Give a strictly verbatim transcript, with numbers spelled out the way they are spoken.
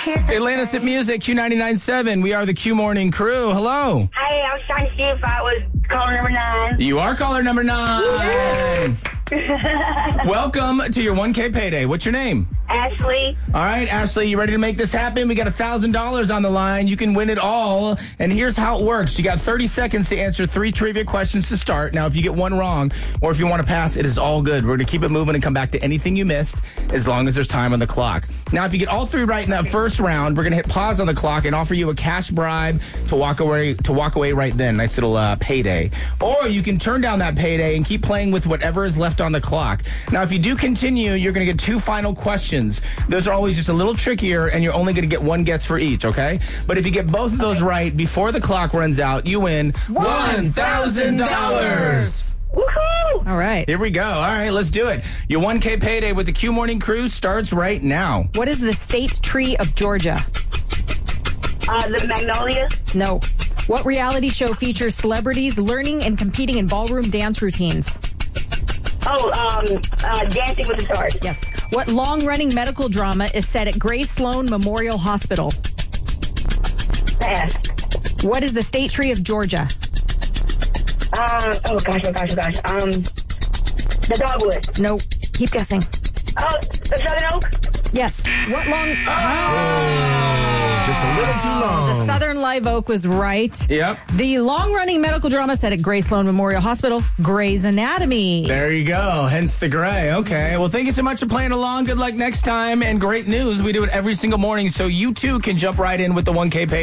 Atlantis at Music, Q ninety-nine point seven. We are the Q Morning Crew. Hello. Hey, I was trying to see if I was caller number nine. You are caller number nine. Yes. Welcome to your one K payday. What's your name? Ashley. All right, Ashley, you ready to make this happen? We got one thousand dollars on the line. You can win it all. And here's how it works. You got thirty seconds to answer three trivia questions to start. Now, if you get one wrong or if you want to pass, it is all good. We're going to keep it moving and come back to anything you missed as long as there's time on the clock. Now, if you get all three right in that first round, we're going to hit pause on the clock and offer you a cash bribe to walk away to walk away right then. Nice little uh, payday. Or you can turn down that payday and keep playing with whatever is left on the clock. Now, if you do continue, you're going to get two final questions. Those are always just a little trickier, and you're only going to get one guess for each, okay? But if you get both of those right before the clock runs out, you win one thousand dollars. Woohoo! All right. Here we go. All right, let's do it. Your one K payday with the Q Morning Crew starts right now. What is the state tree of Georgia? Uh, the Magnolia. No. What reality show features celebrities learning and competing in ballroom dance routines? Oh, um, uh, Dancing with the Stars. Yes. What long-running medical drama is set at Gray Sloan Memorial Hospital? Pass. What is the state tree of Georgia? Uh, oh gosh, oh gosh, oh gosh. Um, the Dogwood. No. Keep guessing. Oh, the Southern Oak. Yes. What long... Oh, just a little too long. The Southern Live Oak was right. Yep. The long-running medical drama set at Gray Sloan Memorial Hospital, Grey's Anatomy. There you go. Hence the gray. Okay. Well, thank you so much for playing along. Good luck next time. And great news. We do it every single morning, so you too can jump right in with the one K pay.